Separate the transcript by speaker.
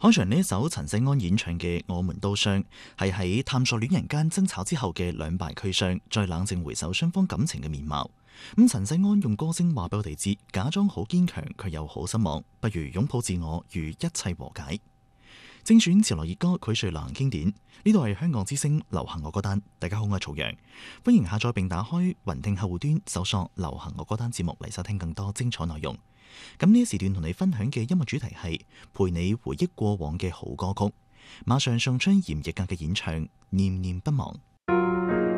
Speaker 1: 開場呢一首陳世安演唱嘅《我們都傷》，係喺探索戀人間爭吵之後嘅兩敗俱傷，再冷靜回首雙方感情嘅面貌。咁陳世安用歌聲話俾我哋知，假裝好堅強，卻又好失望，不如擁抱自我，與一切和解。正選潮流熱歌，膾炙流行經典。呢度係香港之聲流行我歌單。大家好，我係曹陽，歡迎下載並打開雲聽客戶端，搜索流行我歌單節目嚟收聽更多精彩內容。咁呢一時段同你分享嘅音樂主題係陪你回憶過往嘅好歌曲。馬上送出嚴奕格嘅演唱《念念不忘》。